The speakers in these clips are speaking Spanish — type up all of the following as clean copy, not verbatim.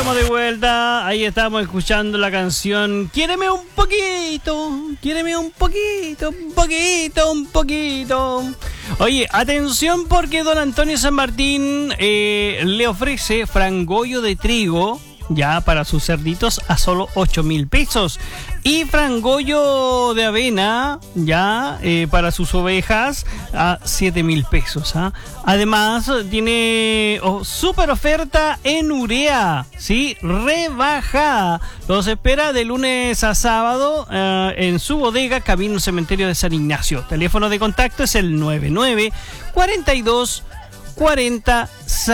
estamos de vuelta. Ahí estamos escuchando la canción Quiéreme un poquito, quiéreme un poquito, un poquito, un poquito. Oye, atención porque don Antonio San Martín le ofrece frangollo de trigo ya para sus cerditos a solo 8.000 pesos y frangollo de avena ya para sus ovejas a 7.000 pesos. Además tiene super oferta en urea, ¿sí? Rebajada. Los espera de lunes a sábado en su bodega Camino Cementerio de San Ignacio. Teléfono de contacto es el 99 42 40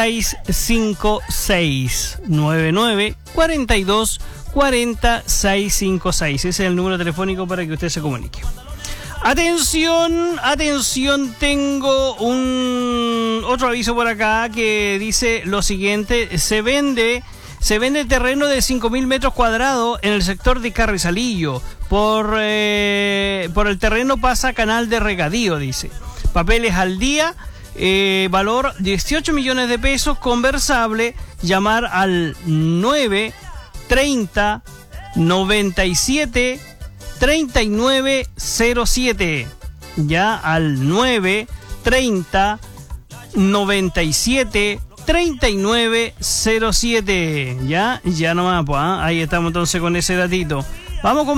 656 99 42 40 656. Ese es el número telefónico para que usted se comunique. Atención, atención, tengo otro aviso por acá que dice lo siguiente: se vende terreno de 5.000 metros cuadrados en el sector de Carrizalillo. Por el terreno pasa canal de regadío, dice. Papeles al día. Valor 18 millones de pesos, conversable. Llamar al 930 97 3907. Ya al 930 97 3907. Ya nomás, pues, ahí estamos entonces con ese datito. Vamos con